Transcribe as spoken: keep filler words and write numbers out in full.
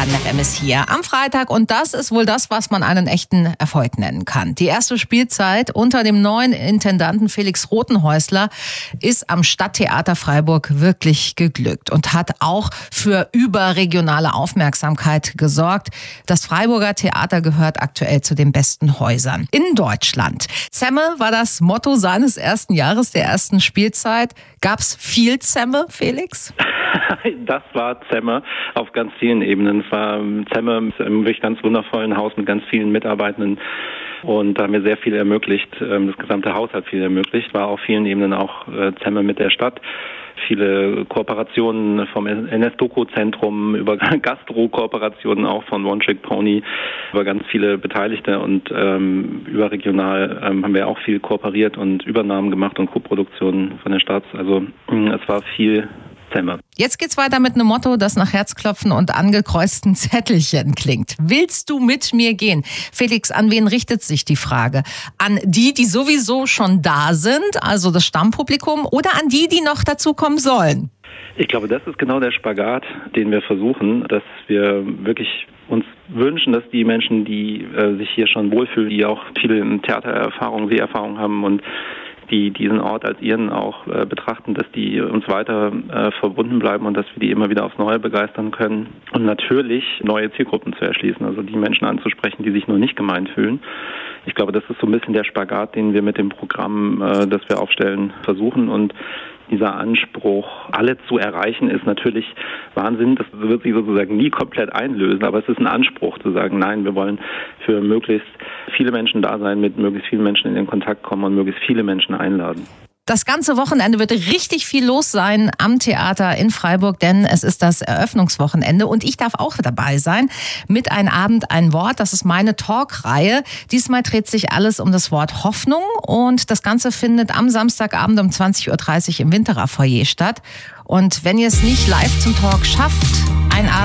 Dein F M ist hier am Freitag und das ist wohl das, was man einen echten Erfolg nennen kann. Die erste Spielzeit unter dem neuen Intendanten Felix Rothenhäusler ist am Stadttheater Freiburg wirklich geglückt und hat auch für überregionale Aufmerksamkeit gesorgt. Das Freiburger Theater gehört aktuell zu den besten Häusern in Deutschland. Zemme war das Motto seines ersten Jahres, der ersten Spielzeit. Gab's viel Zemme, Felix? Das war Zemme auf ganz vielen Ebenen. Es war Zemme im wirklich ganz wundervollen Haus mit ganz vielen Mitarbeitenden. Und da haben wir sehr viel ermöglicht. Das gesamte Haus hat viel ermöglicht. War auf vielen Ebenen auch Zemme mit der Stadt. Viele Kooperationen vom N S-Doku-Zentrum über Gastro-Kooperationen auch von One Trick Pony, über ganz viele Beteiligte und ähm, überregional ähm, haben wir auch viel kooperiert und Übernahmen gemacht und Co-Produktionen von der Stadt. Also es war viel Zemme. Jetzt geht's weiter mit einem Motto, das nach Herzklopfen und angekreuzten Zettelchen klingt. Willst du mit mir gehen? Felix, an wen richtet sich die Frage? An die, die sowieso schon da sind, also das Stammpublikum, oder an die, die noch dazukommen sollen? Ich glaube, das ist genau der Spagat, den wir versuchen, dass wir wirklich uns wünschen, dass die Menschen, die äh, sich hier schon wohlfühlen, die auch viele Theatererfahrungen, Seherfahrungen haben und die diesen Ort als ihren auch äh, betrachten, dass die uns weiter äh, verbunden bleiben und dass wir die immer wieder aufs Neue begeistern können und natürlich neue Zielgruppen zu erschließen, also die Menschen anzusprechen, die sich noch nicht gemeint fühlen. Ich glaube, das ist so ein bisschen der Spagat, den wir mit dem Programm, äh, das wir aufstellen, versuchen und dieser Anspruch, alle zu erreichen, ist natürlich Wahnsinn. Das wird sich sozusagen nie komplett einlösen, aber es ist ein Anspruch zu sagen, nein, wir wollen für möglichst viele Menschen da sein, mit möglichst vielen Menschen in den Kontakt kommen und möglichst viele Menschen einladen. Das ganze Wochenende wird richtig viel los sein am Theater in Freiburg, denn es ist das Eröffnungswochenende und ich darf auch dabei sein mit Ein Abend, ein Wort. Das ist meine Talkreihe. Diesmal dreht sich alles um das Wort Hoffnung und das Ganze findet am Samstagabend um zwanzig Uhr dreißig im Winterer Foyer statt. Und wenn ihr es nicht live zum Talk schafft, ein Abend